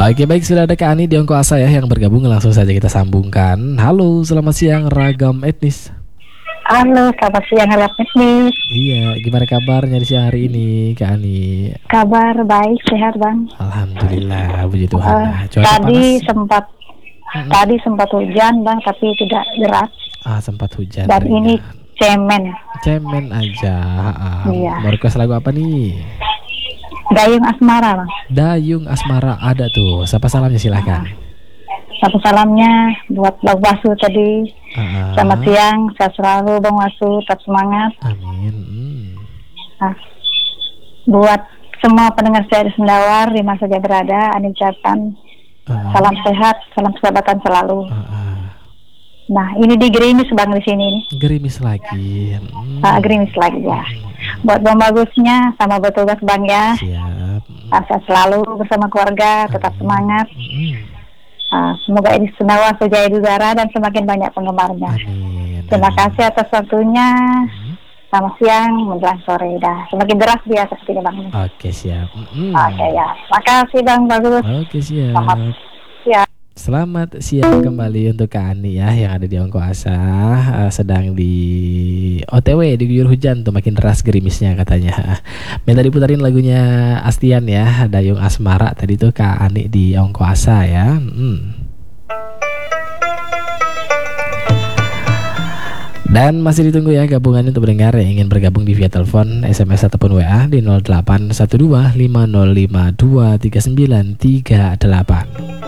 Oke baik, sudah ada Kak Ani di Ongko Asa ya yang bergabung, langsung saja kita sambungkan. Halo, selamat siang Ragam Etnis. Halo, selamat siang Ragam Etnis. Iya, gimana kabarnya di siang hari ini Kak Ani? Kabar baik, sehat Bang. Alhamdulillah, puji Tuhan. Tadi sempat hujan Bang, tapi tidak deras. Sempat hujan. Dan ini cemen aja. Iya. Mau request lagu apa nih? Dayung Asmara Bang. Dayung Asmara ada tuh. Siapa salamnya silahkan. Satu salamnya buat Bang Wasu tadi. Selamat siang, sehat selalu Bang Wasu, tetap semangat. Amin. Buat semua pendengar saya di Sendawar di mana saja berada, Ani ucapkan salam sehat, salam persahabatan selalu. Nah, ini di gerimis Bang di sini nih. Gerimis lagi. Gerimis lagi ya. Buat Bang Bagusnya sama bertugas Bang ya. Siap. Sehat selalu bersama keluarga, tetap semangat. Semoga ini Sendawar berjaya di udara dan semakin banyak penggemarnya. Terima kasih atas waktunya. Selamat siang menjelang sore dah. Semakin deras biasa seperti Bang. Oke siap. Oke ya. Makasih Bang Bagus. Oke siap. Selamat siang kembali untuk Kak Ani ya yang ada di Ongko Asa, sedang di OTW diguyur hujan tuh, makin deras gerimisnya katanya. Minta diputarin lagunya Astian ya, Dayung Asmara tadi tuh Kak Ani di Ongko Asa ya. Dan masih ditunggu ya gabungan untuk pendengar yang ingin bergabung di via telepon, SMS ataupun WA di 0812 5052 3938.